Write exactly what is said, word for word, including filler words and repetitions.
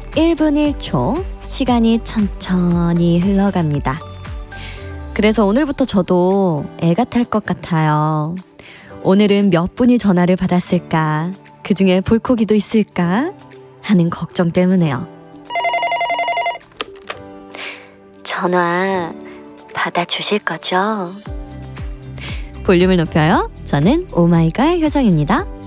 일 분 일 초 시간이 천천히 흘러갑니다. 그래서 오늘부터 저도 애가 탈 것 같아요. 오늘은 몇 분이 전화를 받았을까? 그중에 볼코기도 있을까? 하는 걱정 때문에요. 전화 받아주실 거죠? 볼륨을 높여요. 저는 오마이걸 효정입니다.